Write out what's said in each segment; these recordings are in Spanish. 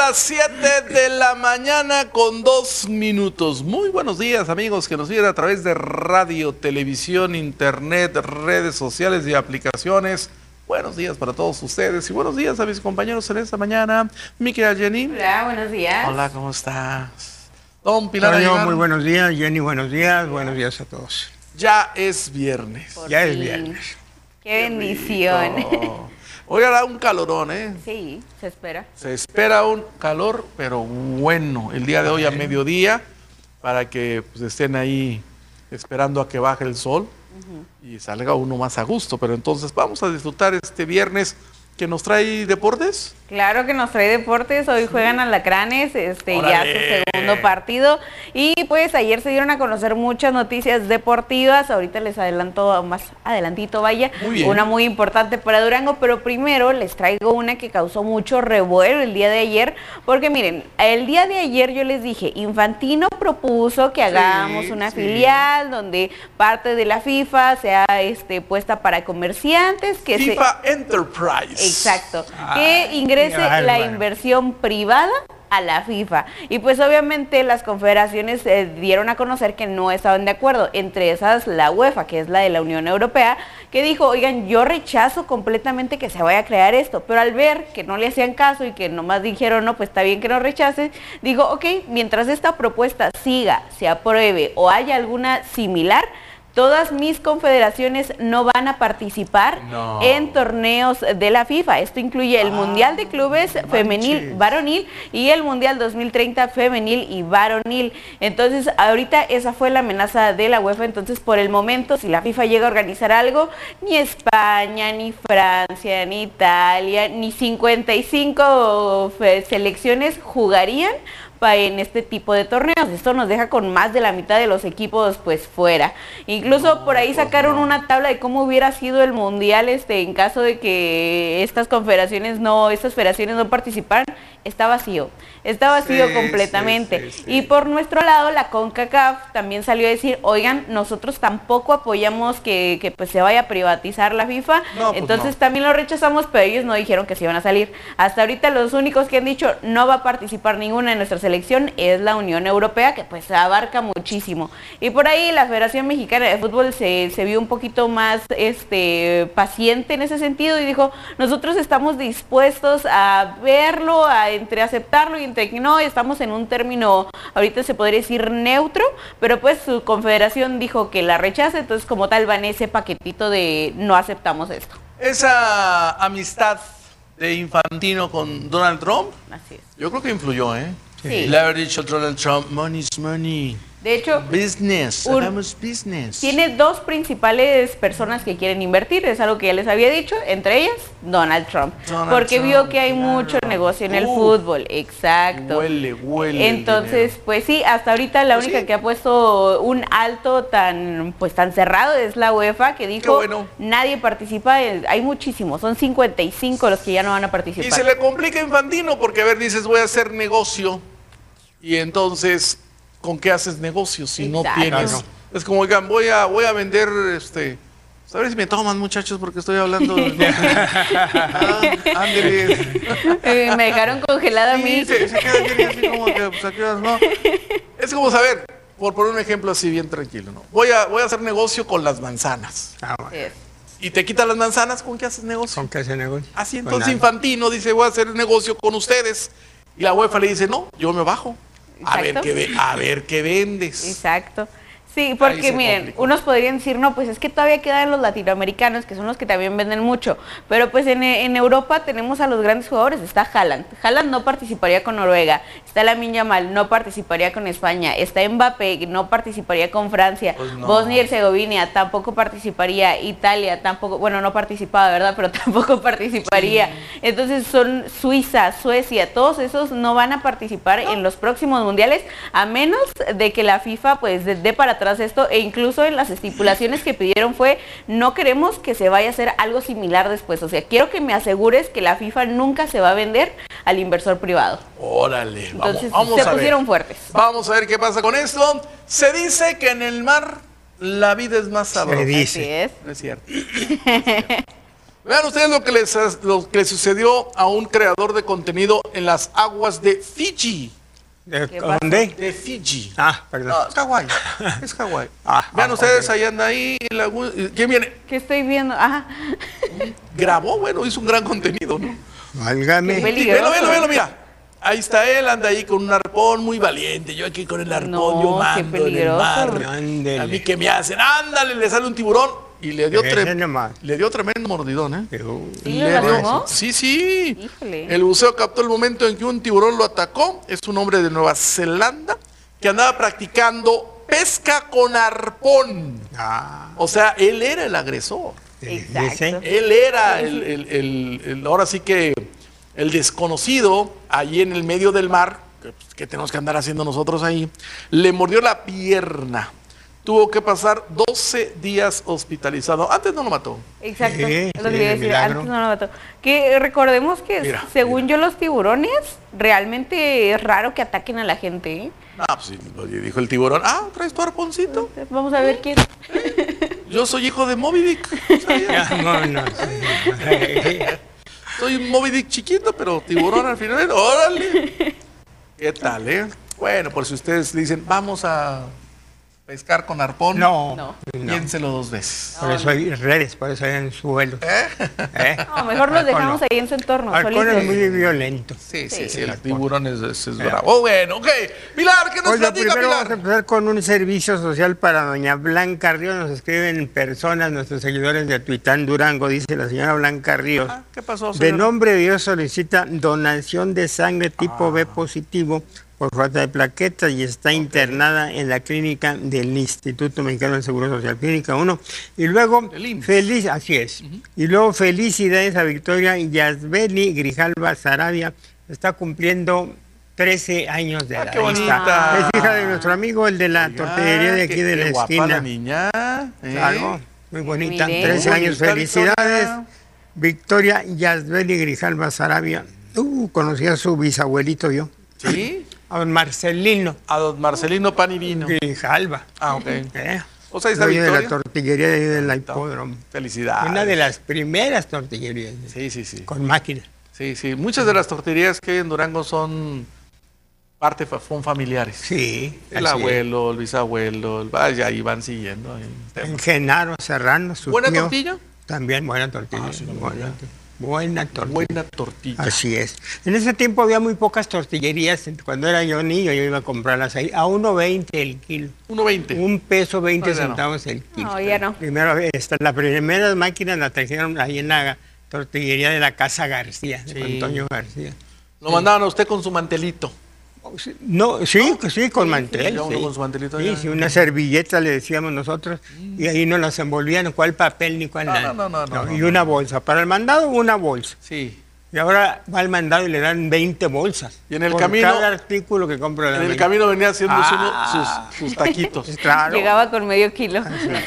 las 7 de la mañana con 2 minutos. Muy buenos días, amigos que nos siguen a través de radio, televisión, internet, redes sociales y aplicaciones. Buenos días para todos ustedes y buenos días a mis compañeros en esta mañana. Mi querida Jenny. Hola, buenos días. Hola, ¿cómo estás? Don Pilar. Hola, muy buenos días, Jenny, buenos días a todos. Ya es viernes. Ya es viernes. Qué bendición. Hoy hará un calorón, ¿eh? Sí, se espera. Se espera un calor, pero bueno, el día de hoy a mediodía, para que pues, estén ahí esperando a que baje el sol y salga uno más a gusto. Pero entonces vamos a disfrutar este viernes que nos trae deportes. Claro que nos trae deportes, hoy juegan Alacranes, ya su segundo partido, y pues ayer se dieron a conocer muchas noticias deportivas, ahorita les adelanto más adelantito, vaya, una muy importante para Durango, pero primero les traigo una que causó mucho revuelo el día de ayer, porque miren, el día de ayer yo les dije, Infantino propuso que hagamos una filial donde parte de la FIFA sea puesta para comerciantes, que FIFA Enterprise. Exacto, que ingrese la inversión privada a la FIFA. Y pues obviamente las confederaciones dieron a conocer que no estaban de acuerdo, entre esas la UEFA, que es la de la Unión Europea, que dijo, oigan, yo rechazo completamente que se vaya a crear esto, pero al ver que no le hacían caso y que nomás dijeron, no, pues está bien que no rechaces, digo, ok, mientras esta propuesta siga, se apruebe o haya alguna similar, todas mis confederaciones no van a participar en torneos de la FIFA. Esto incluye el Mundial de Clubes femenil varonil y el Mundial 2030 femenil y varonil. Entonces, ahorita esa fue la amenaza de la UEFA. Entonces, por el momento, si la FIFA llega a organizar algo, ni España, ni Francia, ni Italia, ni 55 selecciones jugarían en este tipo de torneos. Esto nos deja con más de la mitad de los equipos pues fuera. Incluso por ahí sacaron una tabla de cómo hubiera sido el mundial en caso de que estas federaciones no participaran. Está vacío completamente. Y por nuestro lado, la CONCACAF también salió a decir, oigan, nosotros tampoco apoyamos que pues se vaya a privatizar la FIFA, entonces también lo rechazamos, pero ellos no dijeron que se iban a salir. Hasta ahorita los únicos que han dicho no va a participar ninguna de nuestras selección es la Unión Europea, que pues abarca muchísimo. Y por ahí la Federación Mexicana de Fútbol se vio un poquito más paciente en ese sentido y dijo, nosotros estamos dispuestos a verlo, entre aceptarlo y entre que no, estamos en un término, ahorita se podría decir neutro, pero pues su confederación dijo que la rechaza, entonces como tal va en ese paquetito de no aceptamos esto. Esa amistad de Infantino con Donald Trump, así es. Yo creo que influyó, ¿eh? Sí. Le haber dicho Donald Trump, money is money. De hecho, hagamos business. Tiene dos principales personas que quieren invertir, es algo que ya les había dicho, entre ellas Donald Trump, porque vio que hay mucho negocio en el fútbol, exacto. Huele. Entonces, pues sí, hasta ahorita la única que ha puesto un alto tan cerrado es la UEFA, que dijo, nadie participa, hay muchísimos, son 55 los que ya no van a participar. Y se le complica a Infantino, porque a ver, dices, voy a hacer negocio, y entonces, ¿con qué haces negocio si no tienes? Es como, oigan, voy a vender, a ver si me toman, muchachos, porque estoy hablando. Ándale. Me dejaron congelada a mí. Se quedan así como que, pues, ¿a qué horas no? Es como saber, por poner un ejemplo así bien tranquilo, ¿no? Voy a hacer negocio con las manzanas. Y te quitan las manzanas, ¿con qué haces negocio? ¿Con qué haces negocio? Así entonces Infantino dice, voy a hacer negocio con ustedes. Y la UEFA le dice, no, yo me bajo. A ver qué vendes. Exacto. Sí, porque miren, unos podrían decir, no, pues es que todavía quedan los latinoamericanos, que son los que también venden mucho, pero pues en Europa tenemos a los grandes jugadores, está Haaland no participaría con Noruega, está Lamine Yamal, no participaría con España, está Mbappé, no participaría con Francia, pues no. Bosnia y Herzegovina tampoco participaría, Italia tampoco, bueno, no participaba, ¿verdad? Pero tampoco participaría, entonces son Suiza, Suecia, todos esos no van a participar en los próximos mundiales, a menos de que la FIFA pues dé para atrás esto, e incluso en las estipulaciones que pidieron fue, no queremos que se vaya a hacer algo similar después, o sea, quiero que me asegures que la FIFA nunca se va a vender al inversor privado. Órale, entonces vamos se pusieron fuertes. Vamos a ver qué pasa con esto. Se dice que en el mar la vida es más sabrosa. Se dice. Así es. No es cierto. Vean ustedes lo que le sucedió a un creador de contenido en las aguas de Fiji. ¿De dónde? De Fiji. Ah, perdón. No, es Hawái. Es Hawái. Ah, Vean ustedes, okay. ahí anda ahí. ¿Quién viene? ¿Qué estoy viendo? Ajá. Grabó, bueno, hizo un gran contenido, ¿no? Válgame. Qué peligroso. Velo, mira. Ahí está él, anda ahí con un arpón muy valiente. Yo aquí con el arpón, No, yo qué mando en el peligroso. mar. Ándele. A mí que me hacen, ándale, le sale un tiburón. Y le dio, Ese nomás. le dio tremendo mordidón, ¿eh? ¿Sí Le lo dio- lastimó? Sí. Híjole. El buceo captó el momento en que un tiburón lo atacó. Es un hombre de Nueva Zelanda que andaba practicando pesca con arpón. Ah, O sea, él era el agresor. Exacto. Él era ahora sí que el desconocido, allí en el medio del mar, que tenemos que andar haciendo nosotros ahí, le mordió la pierna. Tuvo que pasar 12 días hospitalizado. Antes no lo mató. Exacto, Sí, es lo que sí, iba a decir, milagro. antes no lo mató. Que recordemos que Mira, según yo los tiburones, realmente es raro que ataquen a la gente, ¿eh? Ah, pues sí, oye, dijo el tiburón. Ah, ¿traes tu arponcito? Vamos a ver quién. Yo soy hijo de Moby Dick. ¿Sabías? ya, vámonos. Soy un Moby Dick chiquito, pero tiburón al final. ¡Órale! ¿Qué tal, eh? Bueno, por si ustedes dicen, vamos a pescar con arpón. No, No. Piénselo 2 veces. Por eso hay redes, por eso hay anzuelos. No, mejor los dejamos ahí en su entorno, Halcón solitos. es muy violento. Sí, Sí. el tiburón es bravo. Oh, bueno, ok. Pilar, ¿qué nos Oiga, platica, primero vamos a Pilar? empezar con un servicio social para doña Blanca Ríos. Nos escriben personas, nuestros seguidores de Tuitán Durango, dice la señora Blanca Ríos. Ah, ¿qué pasó, De señor? nombre de Dios solicita donación de sangre tipo B positivo por falta de plaquetas y está internada en la clínica del Instituto Mexicano del Seguro Social, Clínica 1. Y luego, Del IMSS. así es. Y luego, felicidades a Victoria Yasbeli Grijalva Sarabia. Está cumpliendo 13 años de edad. qué Ahí está. bonita. Es hija de nuestro amigo, el de la Oiga, tortillería de aquí qué de la guapa esquina. la niña. ¿eh? Algo muy bonita, Muy bien. 13 Muy años, bonita, felicidades. Victoria. Victoria Yasbeli Grijalva Sarabia. Conocí a su bisabuelito yo, Sí. a don Marcelino A don Marcelino Panirino. Grijalva. Ah, ok. O sea, ahí está Dueño de la Victoria. tortillería de ahí del hipódromo. Felicidades. Una de las primeras tortillerías Sí. con máquina. Sí. Muchas de las tortillerías que hay en Durango son son familiares. Sí. El así es. abuelo, el bisabuelo, vaya, ahí van siguiendo. ahí el tema. En Genaro Serrano, su ¿Buena tío, tortilla? También buena tortilla. Ah, sí, buena tortilla. Buena tortilla. Así es. En ese tiempo había muy pocas tortillerías. Cuando era yo niño, yo iba a comprarlas ahí a 1.20 el kilo. 1.20. $1.20 No, ya no. centavos el kilo. No, ya no. Primero, la primera máquina la trajeron ahí en la tortillería de la Casa García, de Sí. Antonio García. Lo mandaban a usted con su mantelito. No, sí, sí, con Sí, mantel. ya uno Sí, con su mantelito sí, ya. sí, una servilleta le decíamos nosotros, y ahí nos las envolvían, cuál papel ni cuál No, nada. no, Y no. una bolsa. Para el mandado, una bolsa. Sí. Y ahora va al mandado y le dan 20 bolsas. Y en el por camino- cada artículo que compra. En el camino venía haciendo sus taquitos. Claro. Llegaba con medio kilo.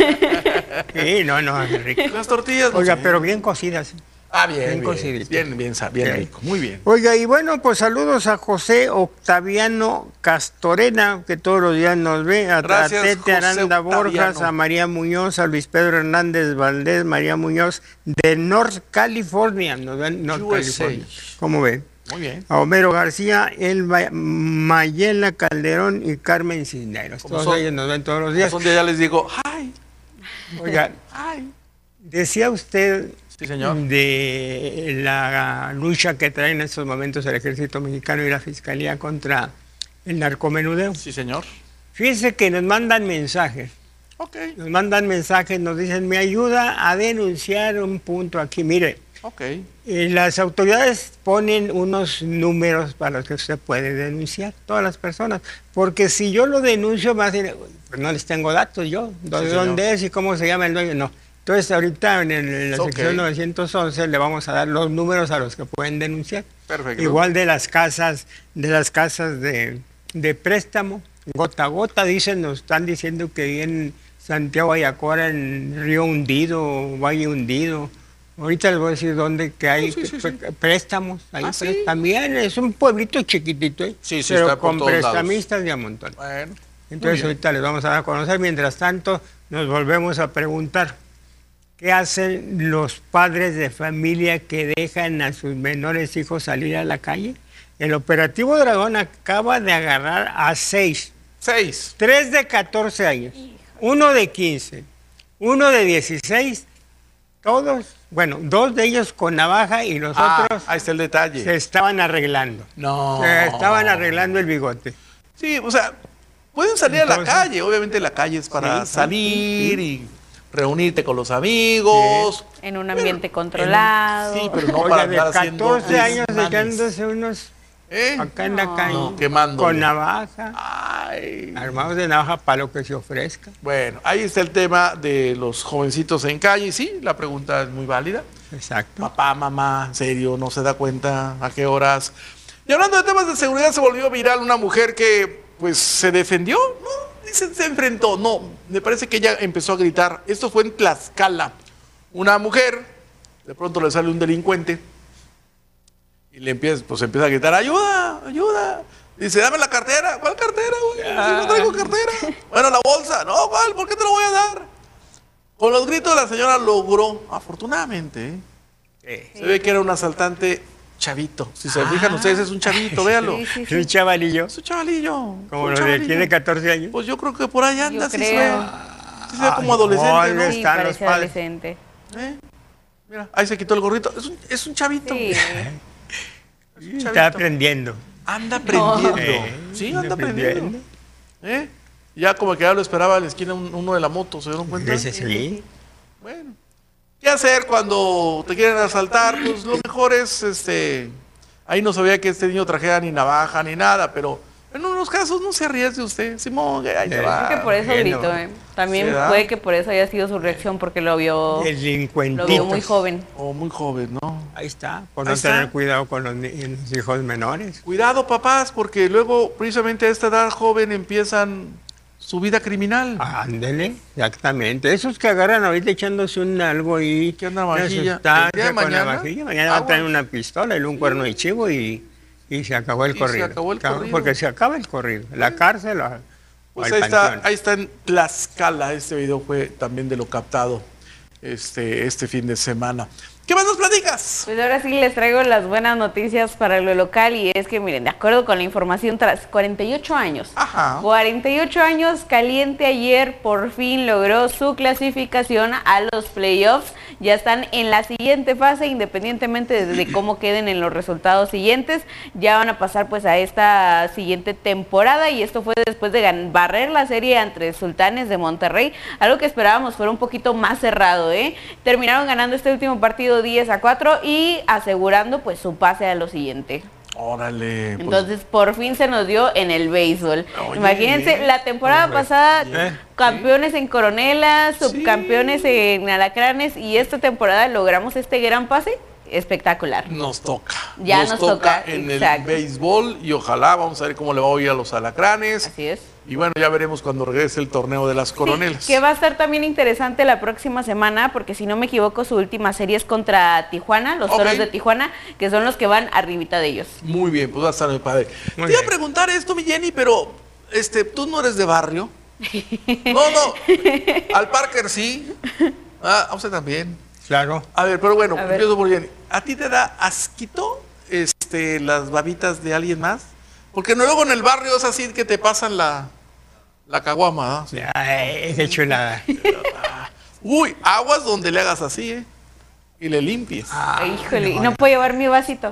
Sí, no, es rico. Las tortillas. no Oiga, sé. pero bien cocidas. Ah, bien, bien bien, cocidito. bien Sí. rico. Muy bien. Oiga, y bueno, pues saludos a José Octaviano Castorena, que todos los días nos ve, a Gracias, Tete José Aranda Borjas, Octaviano. a María Muñoz, a Luis Pedro Hernández Valdés, María Muñoz, de North California, nos ven North USA. California. ¿Cómo ven? Muy bien. A Homero García, Elba Mayela Calderón y Carmen Cisneros. Como Todos son- ellos nos ven todos los días. Un día ya les digo, ay, Oiga, ay. decía usted Sí, señor. de la lucha que trae en estos momentos el Ejército Mexicano y la Fiscalía contra el narcomenudeo. Sí, señor. Fíjense que nos mandan mensajes, Ok, nos dicen, me ayuda a denunciar un punto aquí. Mire, ok. las autoridades ponen unos números para los que usted puede denunciar, todas las personas, porque si yo lo denuncio, va a decir, pues no les tengo datos yo, de Sí, dónde señor. es y cómo se llama el dueño, no. Entonces ahorita en la Ok. sección 911 le vamos a dar los números a los que pueden denunciar. Perfecto. Igual de las casas de préstamo, gota a gota, dicen, nos están diciendo que ahí en Santiago Ayacora, en Río Hundido, Valle Hundido, ahorita les voy a decir dónde que hay Sí. préstamos, ahí ¿sí? también es un pueblito chiquitito, Sí, sí, pero está por con todos lados. prestamistas de a montón. Bueno. Entonces muy bien. ahorita les vamos a dar a conocer, mientras tanto nos volvemos a preguntar, ¿qué hacen los padres de familia que dejan a sus menores hijos salir a la calle? El operativo Dragón acaba de agarrar a 6. 3 de 14 años, 1 de 15, 1 de 16, todos, bueno, 2 de ellos con navaja y los otros ahí está el detalle. se estaban arreglando. No. Se estaban arreglando el bigote. Sí, o sea, pueden salir a la calle. Obviamente la calle es para salir y reunirte con los amigos. Sí. En un ambiente controlado. Sí, pero no Oiga, para de andar 14 años desmanes. echándose unos acá en la calle. No, quemando. Con navaja. Ay. Armados de navaja para lo que se ofrezca. Bueno, ahí está el tema de los jovencitos en calle. Sí, la pregunta es muy válida. Exacto. Papá, mamá, en serio, no se da cuenta a qué horas. Y hablando de temas de seguridad, se volvió viral una mujer que, pues, se defendió, ¿no? Dice, se enfrentó. No, me parece que ella empezó a gritar. Esto fue en Tlaxcala. Una mujer, de pronto le sale un delincuente y le empieza a gritar, ayuda, ayuda. Dice, dame la cartera. ¿Cuál cartera, güey? Si no traigo cartera. Bueno, la bolsa. No, ¿cuál? ¿Por qué te lo voy a dar? Con los gritos la señora logró, afortunadamente, se ve que era un asaltante chavito. Si se fijan ustedes, es un chavito, véanlo. Es un chavalillo. Es un chavalillo. Como lo de tiene 14 años. Pues yo creo que por ahí anda, sí se creo. ve. Sí se ve como adolescente, ¿no? Sí, están los parece padres. adolescente. Mira, ahí se quitó el gorrito. Es un chavito. Sí. Es un chavito. Está aprendiendo. Anda aprendiendo. Sí, anda aprendiendo. Ya como que ya lo esperaba a la esquina uno de la moto, ¿se dieron cuenta? Sí. Bueno, ¿qué hacer cuando te quieren asaltar? Pues lo mejor es, ahí no sabía que este niño trajera ni navaja ni nada, pero en unos casos no se arriesgue usted, Simón, que ahí te va. Creo que por eso gritó, También ¿Sí, puede que por eso haya sido su reacción, porque lo vio muy joven. O muy joven, ¿no? Ahí está, por Ahí no tener está. cuidado con los hijos menores. Cuidado, papás, porque luego, precisamente a esta edad joven, empiezan su vida criminal. Ándele, exactamente. Esos que agarran ahorita echándose algo ahí. ¿Qué navajilla? Una ¿El día de sustancia con mañana? navajilla. Mañana va a traer una pistola y un cuerno de chivo y se acabó el corrido. Se acabó el corrido. Porque se acaba el corrido. La cárcel o Pues al panteón. ahí está en Tlaxcala. Este video fue también de lo captado este fin de semana. ¿Qué más nos platicas? Pues ahora sí les traigo las buenas noticias para lo local y es que miren, de acuerdo con la información, tras 48 años, 48 años, Caliente ayer por fin logró su clasificación a los playoffs. Ya están en la siguiente fase, independientemente de cómo queden en los resultados siguientes, ya van a pasar pues a esta siguiente temporada y esto fue después de barrer la serie entre Sultanes de Monterrey, algo que esperábamos fuera un poquito más cerrado, Terminaron ganando este último partido 10-4 y asegurando pues su pase a lo siguiente. Órale. Pues. Entonces por fin se nos dio en el béisbol. Oye, imagínense, la temporada pasada campeones en Coronelas, subcampeones en Alacranes y esta temporada logramos este gran pase. Espectacular. Nos toca. Ya nos toca en exacto. el béisbol y ojalá vamos a ver cómo le va a ir a los Alacranes. Así es. Y bueno, ya veremos cuando regrese el torneo de las Coronelas. Sí, que va a estar también interesante la próxima semana, porque si no me equivoco, su última serie es contra Tijuana, los Toros de Tijuana, que son los que van arribita de ellos. Muy bien, pues va a estar muy padre. Te iba a preguntar esto, mi Jenny, pero tú no eres de barrio. No, al Parker sí. A usted también. Claro. A ver, pero bueno, empiezo por Jenny. ¿A ti te da asquito las babitas de alguien más? Porque luego en el barrio es así que te pasan la caguama, ¿no? Sí. Qué chulada. Uy, aguas donde le hagas así, y le limpies. Híjole, ¿y no puedo llevar mi vasito?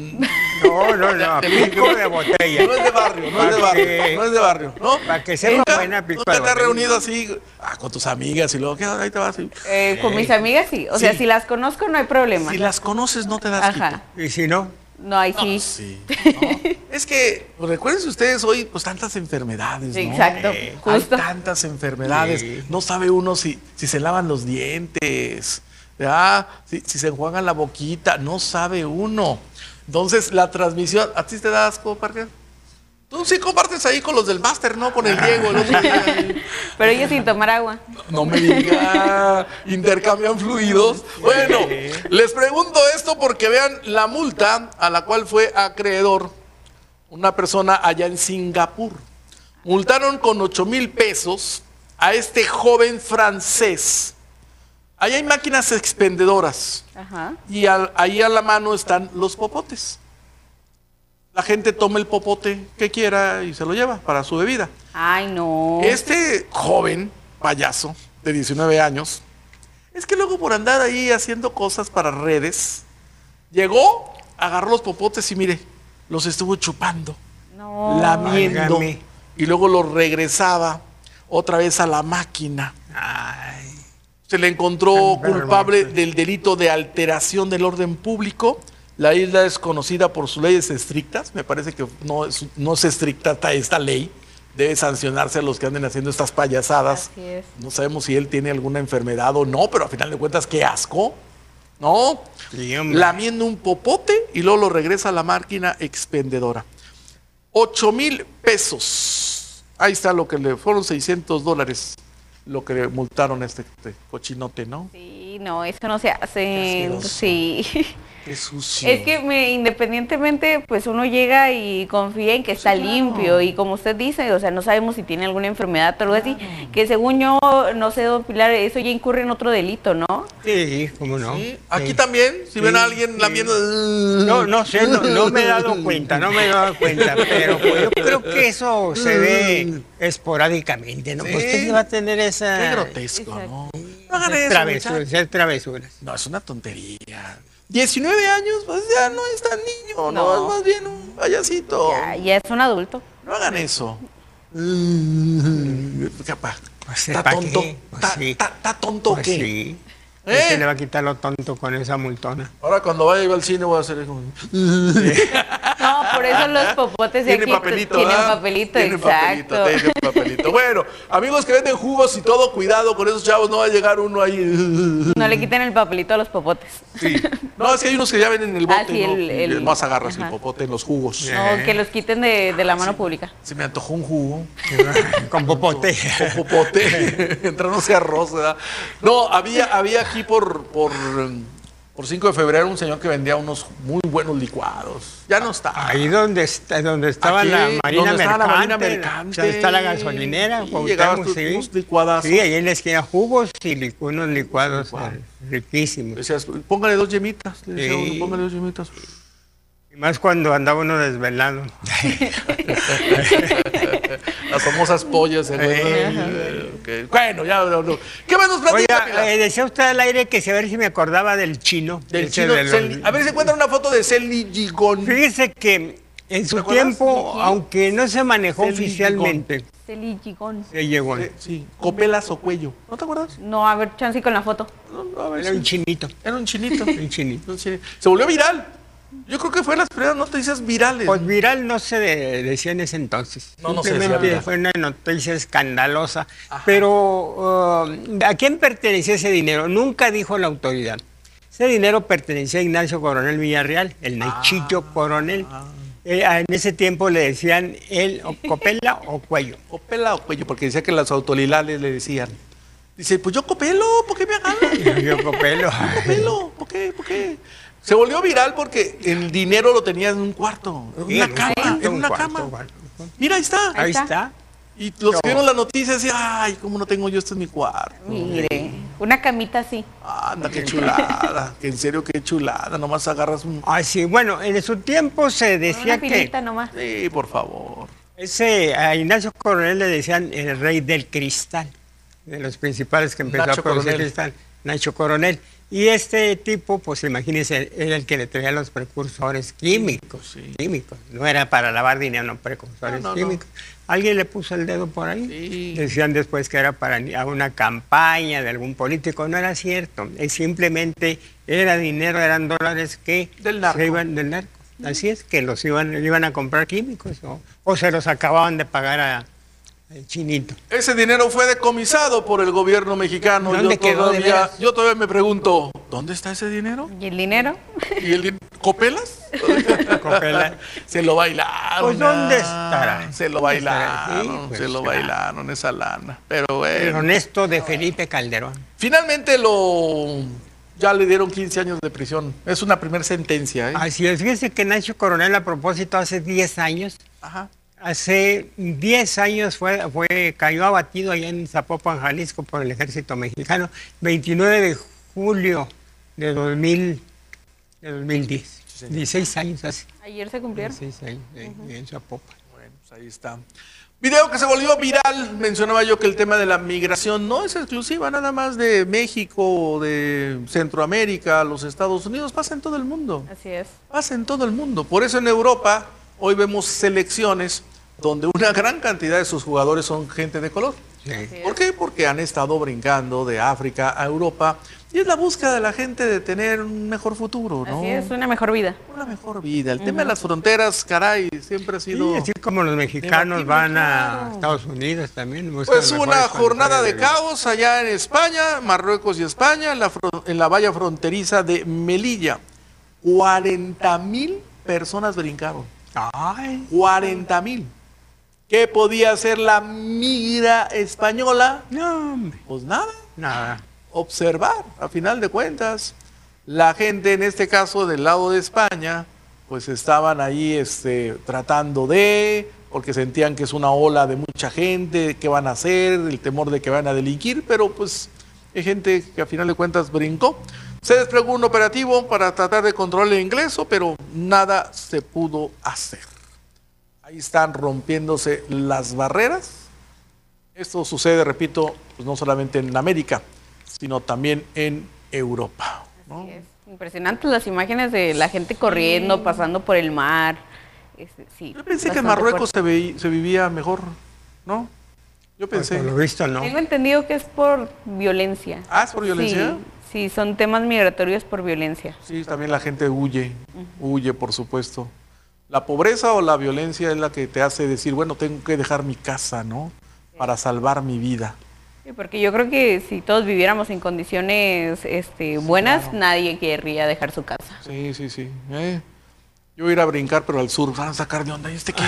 No, pico de botella. No es de barrio, no es de barrio, ¿no? Para que sepa buena pico de ¿Nunca te has botella? reunido así, con tus amigas y luego, ¿qué? Ahí te vas. Con mis amigas sí, o sea, si las conozco no hay problema. Si las conoces no te das asquito. ¿Y si no? No, ahí sí. Sí. No. Es que, recuerden ustedes hoy, pues tantas enfermedades, ¿no? Exacto, justo. Hay tantas enfermedades. No sabe uno si se lavan los dientes, ¿verdad? Si se enjuagan la boquita, no sabe uno. Entonces, la transmisión, ¿a ti te da asco, Parker? Tú sí compartes ahí con los del máster, ¿no? Con el Diego. El otro día. Pero ellos sin tomar agua. No me diga, intercambian fluidos. Bueno, les pregunto esto porque vean la multa a la cual fue acreedor una persona allá en Singapur. Multaron con 8,000 pesos a este joven francés Ahí hay máquinas expendedoras. Ajá. Y ahí a la mano están los popotes. La gente toma el popote que quiera y se lo lleva para su bebida. Ay, no. Este joven payaso de 19 años, es que luego por andar ahí haciendo cosas para redes, llegó, agarró los popotes y mire, los estuvo chupando, No. lamiendo, Válgame. y luego los regresaba otra vez a la máquina. Ay, Se le encontró Enfermo. culpable del delito de alteración del orden público. La isla es conocida por sus leyes estrictas. Me parece que no es estricta esta ley. Debe sancionarse a los que anden haciendo estas payasadas. Así es. No sabemos si él tiene alguna enfermedad o no, pero a final de cuentas, qué asco. ¿No? sí, hombre. Lamiendo un popote y luego lo regresa a la máquina expendedora. 8,000 pesos. Ahí está lo que le fueron $600 lo que le multaron a este cochinote, ¿no? Sí, no, eso no se hace. Qué asqueroso. Sí. Qué sucio. Es que independientemente, pues uno llega y confía en que está limpio y como usted dice, o sea, no sabemos si tiene alguna enfermedad o algo así, que según yo, no sé, don Pilar, eso ya incurre en otro delito, ¿no? Sí, cómo no. Sí, aquí Sí. también, si ven a alguien sí. lamiendo... No sé, no me he dado cuenta, pero pues, yo creo que eso se ve esporádicamente, ¿no? Sí. Pues ¿qué va a tener esa... Qué grotesco, Exacto. ¿no? No hagan esas eso, travesuras, muchachos. esas travesuras. No, es una tontería. 19 años, pues ya no es tan niño, no, No. es más bien un payasito. Ya es un adulto. No hagan eso. Capaz. Pues, ¿Está ¿para tonto? qué? Pues, ¿Está sí. está tonto o Pues qué? sí. ¿Eh? Se le va a quitar lo tonto con esa multona. Ahora cuando vaya a ir al cine voy a hacer eso. No, por eso los popotes de Tiene aquí papelito, tienen ¿verdad? papelito, Tiene exacto. papelito, tiene papelito. Bueno, amigos que venden jugos y todo, cuidado con esos chavos, no va a llegar uno ahí. No le quiten el papelito a los popotes. Sí. No, es que hay unos que ya ven en el bote, Ah, sí, ¿no? el- Y más agarras ajá. el popote en los jugos. No, que los quiten de la mano pública. Se me antojó un jugo. Con popote. Con popote. Entrándose arroz, ¿verdad? No, había aquí por 5 de febrero un señor que vendía unos muy buenos licuados. Ya no está. Ahí donde estaba Aquí, la Marina donde estaba la Marina Mercante, Mercante. está la gasolinera. Y Cuauhtémoc, llegabas tú, sí. unos licuadazos. Sí, ahí en la esquina jugos y unos licuados Licuado. riquísimos. Decías, póngale 2 yemitas. Le decía Sí. uno, póngale 2 yemitas. Y más cuando andaba uno desvelado. Las famosas pollas. Ok. Bueno, ya. No. ¿Qué más nos platica, Oiga, Pilar? decía usted al aire que a ver si me acordaba del chino. Del ese chino. de los- A ver si encuentran una foto de Celi Gigón. Fíjese que en su acuerdas? tiempo, aunque no se manejó Este oficialmente, Celigigón. se llegó. Sí, copelas o cuello. ¿No te acuerdas? No, a ver, chance con la foto. No, a ver, Era sí. un chinito. Era un chinito. Un chinito. Un chinito. Se volvió viral. Yo creo que fue de las primeras noticias virales. Pues viral no se decía en ese entonces. No se Simplemente decía viral. fue una noticia escandalosa. Pero, ¿a quién pertenecía ese dinero? Nunca dijo la autoridad. Ese dinero pertenecía a Ignacio Coronel Villarreal, el Nachillo Coronel. En ese tiempo le decían él o copela o cuello. Copela o cuello, porque decía que las autoridades le decían. Dice, pues yo copelo, ¿por qué me agarran? Yo copelo. Copelo, ¿por qué? ¿Por qué? Se volvió viral porque el dinero lo tenía en un cuarto, en Sí, una un cama, cuarto, en un una cuarto, cama. cuarto. Mira, ahí está. Ahí está. está. Y los que No. vieron la noticia decían, ay, ¿cómo no tengo yo esto en mi cuarto? Mire, una camita así. Anda, qué chulada. Que en serio, qué chulada. Nomás agarras un... Ah, sí, bueno, en su tiempo se decía Una que filita nomás. Sí, por favor. a Ignacio Coronel le decían el rey del cristal, de los principales que empezó Nacho a producir Coronel. cristal, Nacho Coronel. Y este tipo, pues imagínense, era el que le traía los precursores químicos, Sí. químicos. No era para lavar dinero, no, precursores No. químicos. Alguien le puso el dedo por ahí. Sí. Decían después que era para a una campaña de algún político. No era cierto. Simplemente era dinero, eran dólares que Del narco. se iban del narco. Así es, que los iban a comprar químicos o se los acababan de pagar al chinito. Ese dinero fue decomisado por el gobierno mexicano. ¿Dónde quedó, de veras? Yo todavía me pregunto, ¿dónde está ese dinero? ¿Y el dinero? ¿Y el ¿Copelas? Copela. Se lo bailaron. Pues, ¿dónde ah, estará? Se lo ¿Dónde estará? bailaron, Sí, pues, se lo claro. bailaron esa lana. Pero El bueno. honesto de Felipe Calderón. Finalmente ya le dieron 15 años de prisión. Es una primera sentencia, ¿eh? Así es, fíjense que Nacho Coronel, a propósito, hace 10 años, Ajá. Hace 10 años cayó abatido allá en Zapopan, Jalisco, por el ejército mexicano, 29 de julio de 2010. 16 años hace. Ayer se cumplieron. 16 años en Zapopan. Bueno, pues ahí está. Video que se volvió viral. Mencionaba yo que el tema de la migración no es exclusiva nada más de México o de Centroamérica, los Estados Unidos, pasa en todo el mundo. Así es. Pasa en todo el mundo. Por eso en Europa hoy vemos selecciones donde una gran cantidad de sus jugadores son gente de color. Sí. ¿Por qué? Porque han estado brincando de África a Europa y es la búsqueda de la gente de tener un mejor futuro, ¿no? Así es, una mejor vida. Una mejor vida. El tema de las fronteras, caray, siempre ha sido... Sí, así como los mexicanos van a Estados Unidos también. Pues una jornada de caos allá en España, Marruecos y España, en la valla fronteriza de Melilla. 40,000 personas brincaron. Ay. 40,000. ¿Qué podía hacer la migra española? No, hombre. Pues nada. Nada. Observar, a final de cuentas. La gente, en este caso del lado de España, pues estaban ahí tratando porque sentían que es una ola de mucha gente, qué van a hacer, el temor de que van a delinquir, pero pues hay gente que a final de cuentas brincó. Se desplegó un operativo para tratar de controlar el ingreso, pero nada se pudo hacer. Ahí están rompiéndose las barreras. Esto sucede, repito, pues no solamente en América, sino también en Europa, ¿no? Así es. Impresionantes las imágenes de la gente corriendo, pasando por el mar. Sí, yo pensé que en Marruecos se vivía mejor, ¿no? Yo pensé. Por lo visto, no. Tengo entendido que es por violencia. ¿Ah, es por violencia? Sí, son temas migratorios por violencia. Sí, también la gente huye, por supuesto. La pobreza o la violencia es la que te hace decir, bueno, tengo que dejar mi casa, ¿no? Para salvar mi vida. Sí, porque yo creo que si todos viviéramos en condiciones buenas, claro, nadie querría dejar su casa. Sí, sí, sí. Yo voy a ir a brincar, pero al sur, van a sacar de onda. ¿Y qué?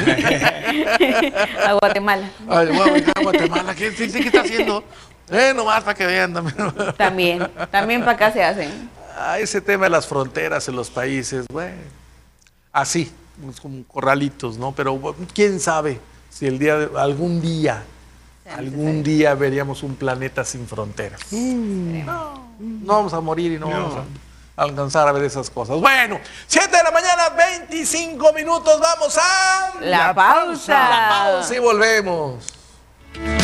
A Guatemala. Ay, voy a brincar a Guatemala. ¿Qué está haciendo? Nomás para que vean. También para acá se hacen. Ese tema de las fronteras en los países, bueno, así, como corralitos, ¿no? Pero quién sabe si algún día veríamos un planeta sin fronteras. No vamos a morir y no vamos a alcanzar a ver esas cosas. Bueno, 7 de la mañana, 25 minutos, vamos a... La pausa. La pausa y volvemos.